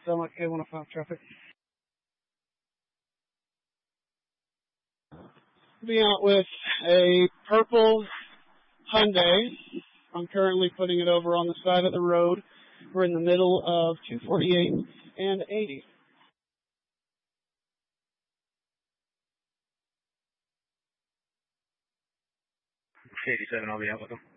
Selma K105 traffic. Be out with a purple Hyundai. I'm currently putting it over on the side of the road. We're in the middle of 248 and 80. 87, I'll be out with them.